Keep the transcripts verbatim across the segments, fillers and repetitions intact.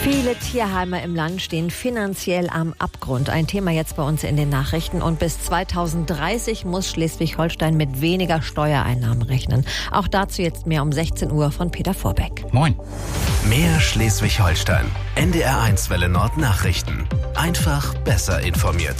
Viele Tierheime im Land stehen finanziell am Abgrund. Ein Thema jetzt bei uns in den Nachrichten. Und bis zweitausenddreißig muss Schleswig-Holstein mit weniger Steuereinnahmen rechnen. Auch dazu jetzt mehr um sechzehn Uhr von Peter Vorbeck. Moin. Mehr Schleswig-Holstein. N D R eins Welle Nord Nachrichten. Einfach besser informiert.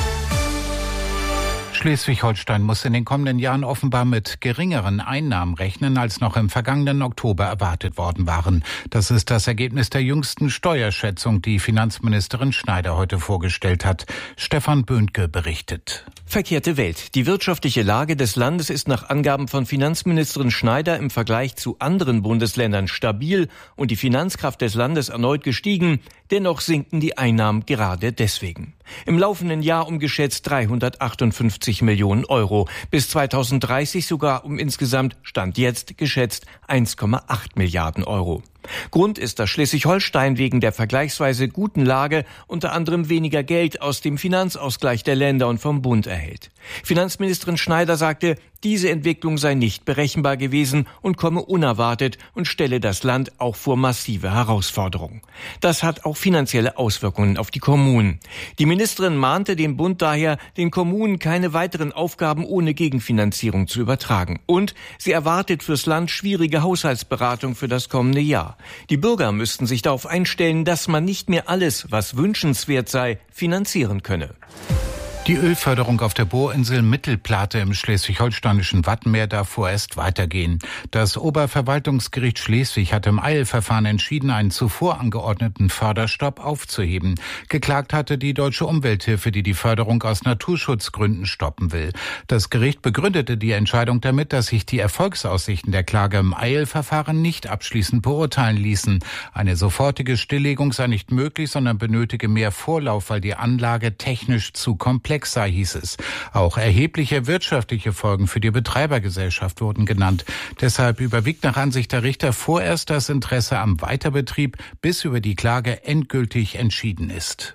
Schleswig-Holstein muss in den kommenden Jahren offenbar mit geringeren Einnahmen rechnen, als noch im vergangenen Oktober erwartet worden waren. Das ist das Ergebnis der jüngsten Steuerschätzung, die Finanzministerin Schneider heute vorgestellt hat. Stefan Böhnke berichtet. Verkehrte Welt. Die wirtschaftliche Lage des Landes ist nach Angaben von Finanzministerin Schneider im Vergleich zu anderen Bundesländern stabil und die Finanzkraft des Landes erneut gestiegen. Dennoch sinken die Einnahmen gerade deswegen. Im laufenden Jahr um geschätzt dreihundertachtundfünfzig Millionen Euro. Bis zweitausenddreißig sogar um insgesamt, Stand jetzt, geschätzt eins Komma acht Milliarden Euro. Grund ist, dass Schleswig-Holstein wegen der vergleichsweise guten Lage unter anderem weniger Geld aus dem Finanzausgleich der Länder und vom Bund erhält. Finanzministerin Schneider sagte, diese Entwicklung sei nicht berechenbar gewesen und komme unerwartet und stelle das Land auch vor massive Herausforderungen. Das hat auch finanzielle Auswirkungen auf die Kommunen. Die Ministerin mahnte den Bund daher, den Kommunen keine weiteren Aufgaben ohne Gegenfinanzierung zu übertragen. Und sie erwartet fürs Land schwierige Haushaltsberatung für das kommende Jahr. Die Bürger müssten sich darauf einstellen, dass man nicht mehr alles, was wünschenswert sei, finanzieren könne. Die Ölförderung auf der Bohrinsel Mittelplate im schleswig-holsteinischen Wattenmeer darf vorerst weitergehen. Das Oberverwaltungsgericht Schleswig hat im Eilverfahren entschieden, einen zuvor angeordneten Förderstopp aufzuheben. Geklagt hatte die Deutsche Umwelthilfe, die die Förderung aus Naturschutzgründen stoppen will. Das Gericht begründete die Entscheidung damit, dass sich die Erfolgsaussichten der Klage im Eilverfahren nicht abschließend beurteilen ließen. Eine sofortige Stilllegung sei nicht möglich, sondern benötige mehr Vorlauf, weil die Anlage technisch zu komplex sei, hieß es. Auch erhebliche wirtschaftliche Folgen für die Betreibergesellschaft wurden genannt. Deshalb überwiegt nach Ansicht der Richter vorerst das Interesse am Weiterbetrieb, bis über die Klage endgültig entschieden ist.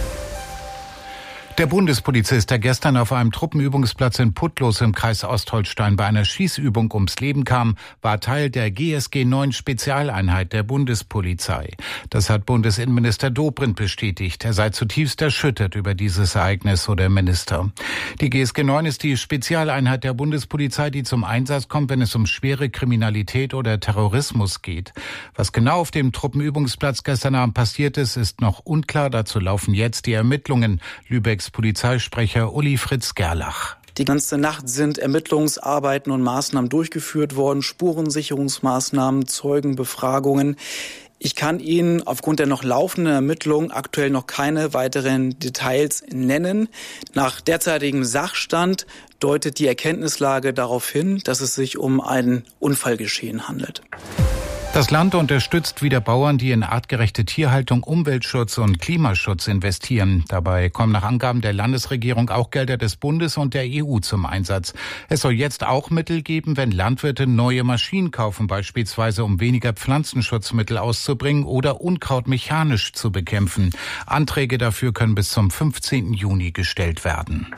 Der Bundespolizist, der gestern auf einem Truppenübungsplatz in Putlos im Kreis Ostholstein bei einer Schießübung ums Leben kam, war Teil der G S G neun Spezialeinheit der Bundespolizei. Das hat Bundesinnenminister Dobrindt bestätigt. Er sei zutiefst erschüttert über dieses Ereignis, so der Minister. Die G S G neun ist die Spezialeinheit der Bundespolizei, die zum Einsatz kommt, wenn es um schwere Kriminalität oder Terrorismus geht. Was genau auf dem Truppenübungsplatz gestern Abend passiert ist, ist noch unklar. Dazu laufen jetzt die Ermittlungen. Lübecks Polizeisprecher Uli Fritz Gerlach. Die ganze Nacht sind Ermittlungsarbeiten und Maßnahmen durchgeführt worden, Spurensicherungsmaßnahmen, Zeugenbefragungen. Ich kann Ihnen aufgrund der noch laufenden Ermittlungen aktuell noch keine weiteren Details nennen. Nach derzeitigem Sachstand deutet die Erkenntnislage darauf hin, dass es sich um ein Unfallgeschehen handelt. Das Land unterstützt wieder Bauern, die in artgerechte Tierhaltung, Umweltschutz und Klimaschutz investieren. Dabei kommen nach Angaben der Landesregierung auch Gelder des Bundes und der E U zum Einsatz. Es soll jetzt auch Mittel geben, wenn Landwirte neue Maschinen kaufen, beispielsweise um weniger Pflanzenschutzmittel auszubringen oder Unkraut mechanisch zu bekämpfen. Anträge dafür können bis zum fünfzehnten Juni gestellt werden.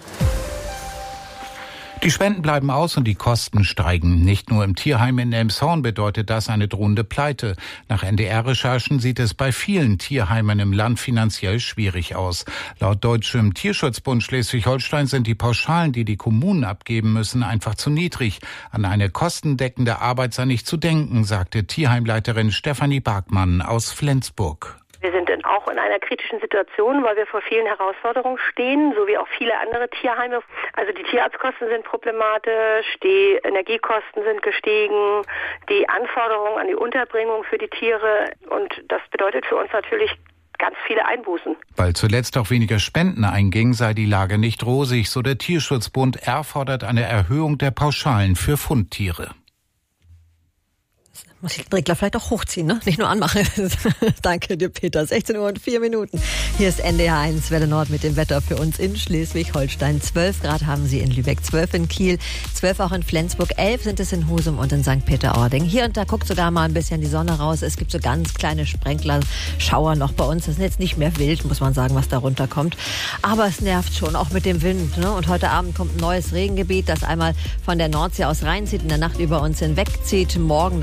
Die Spenden bleiben aus und die Kosten steigen. Nicht nur im Tierheim in Elmshorn bedeutet das eine drohende Pleite. Nach N D R-Recherchen sieht es bei vielen Tierheimen im Land finanziell schwierig aus. Laut Deutschem Tierschutzbund Schleswig-Holstein sind die Pauschalen, die die Kommunen abgeben müssen, einfach zu niedrig. An eine kostendeckende Arbeit sei nicht zu denken, sagte Tierheimleiterin Stefanie Barkmann aus Flensburg. Wir sind auch in einer kritischen Situation, weil wir vor vielen Herausforderungen stehen, so wie auch viele andere Tierheime. Also die Tierarztkosten sind problematisch, die Energiekosten sind gestiegen, die Anforderungen an die Unterbringung für die Tiere, und das bedeutet für uns natürlich ganz viele Einbußen. Weil zuletzt auch weniger Spenden eingingen, sei die Lage nicht rosig, so der Tierschutzbund. Er fordert eine Erhöhung der Pauschalen für Fundtiere. Muss ich den Regler vielleicht auch hochziehen, ne? Nicht nur anmachen. Danke dir, Peter. sechzehn Uhr und vier Minuten. Hier ist N D R eins Welle Nord mit dem Wetter für uns in Schleswig-Holstein. zwölf Grad haben sie in Lübeck, zwölf in Kiel, zwölf auch in Flensburg, elf sind es in Husum und in Sankt Peter-Ording. Hier und da guckt sogar mal ein bisschen die Sonne raus. Es gibt so ganz kleine Sprenkler-Schauer noch bei uns. Das ist jetzt nicht mehr wild, muss man sagen, was da runterkommt. Aber es nervt schon, auch mit dem Wind, ne? Und heute Abend kommt ein neues Regengebiet, das einmal von der Nordsee aus reinzieht, in der Nacht über uns hinwegzieht. Morgen dann so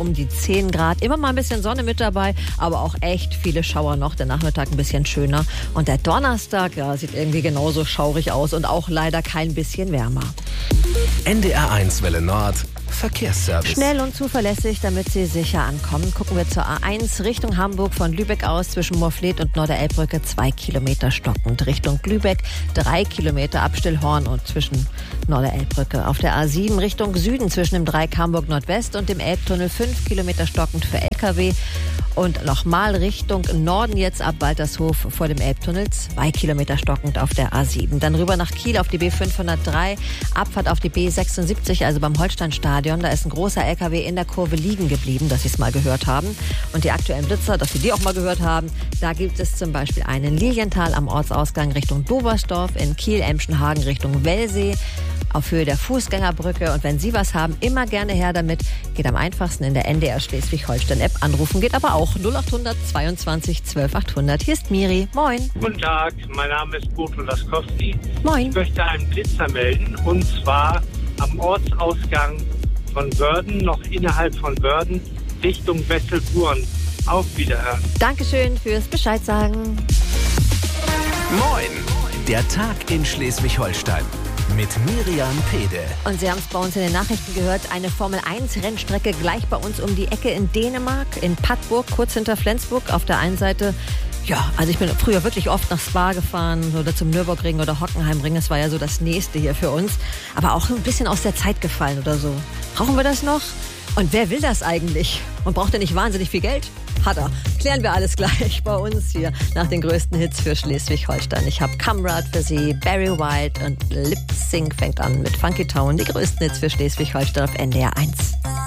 um die zehn Grad. Immer mal ein bisschen Sonne mit dabei, aber auch echt viele Schauer noch. Der Nachmittag ein bisschen schöner. Und der Donnerstag, ja, sieht irgendwie genauso schaurig aus und auch leider kein bisschen wärmer. N D R eins Welle Nord. Verkehrsservice. Schnell und zuverlässig, damit Sie sicher ankommen. Gucken wir zur A eins Richtung Hamburg von Lübeck aus zwischen Moorfleet und Norderelbbrücke zwei Kilometer stockend. Richtung Lübeck drei Kilometer ab Stillhorn und zwischen Norderelbbrücke. Auf der A sieben Richtung Süden zwischen dem Dreieck Hamburg Nordwest und dem Elbtunnel fünf Kilometer stockend für L K W. Und nochmal Richtung Norden jetzt ab Waltershof vor dem Elbtunnel zwei Kilometer stockend auf der A sieben. Dann rüber nach Kiel auf die B fünfhundertdrei, Abfahrt auf die B sechsundsiebzig, also beim Holsteinstadion. Da ist ein großer L K W in der Kurve liegen geblieben, dass Sie es mal gehört haben. Und die aktuellen Blitzer, dass Sie die auch mal gehört haben, da gibt es zum Beispiel einen Lilienthal am Ortsausgang Richtung Dobersdorf, in Kiel-Emschenhagen Richtung Wellsee, auf Höhe der Fußgängerbrücke. Und wenn Sie was haben, immer gerne her damit. Geht am einfachsten in der N D R Schleswig-Holstein-App anrufen. Geht aber auch null achthundert zweiundzwanzig zwölf achthundert. Hier ist Miri. Moin. Guten Tag, mein Name ist Boto Laskowski. Moin. Ich möchte einen Blitzer melden, und zwar am Ortsausgang von Wörden, noch innerhalb von Wörden, Richtung Wesselburen. Auf Wiederhören. Dankeschön fürs Bescheid sagen. Moin, der Tag in Schleswig-Holstein mit Miriam Pede. Und Sie haben es bei uns in den Nachrichten gehört, eine Formel eins Rennstrecke gleich bei uns um die Ecke in Dänemark, in Padborg, kurz hinter Flensburg. Auf der einen Seite, ja, also ich bin früher wirklich oft nach Spa gefahren oder zum Nürburgring oder Hockenheimring. Das war ja so das Nächste hier für uns. Aber auch ein bisschen aus der Zeit gefallen oder so. Brauchen wir das noch? Und wer will das eigentlich? Und braucht er nicht wahnsinnig viel Geld? Hat er. Klären wir alles gleich bei uns hier nach den größten Hits für Schleswig-Holstein. Ich habe Comrade für Sie, Barry White und Lip Sync fängt an mit Funky Town. Die größten Hits für Schleswig-Holstein auf N D R eins.